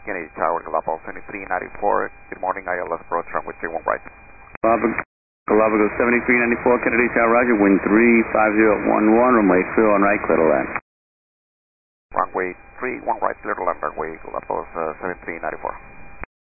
Kennedy Tower, Galapagos 7394. Good morning, ILS approach runway 31 right. Galapagos 7394, Kennedy Tower, roger, wind 35011, runway 31 right, clear to land. Runway 31 right, clear to land, runway Galapagos 7394.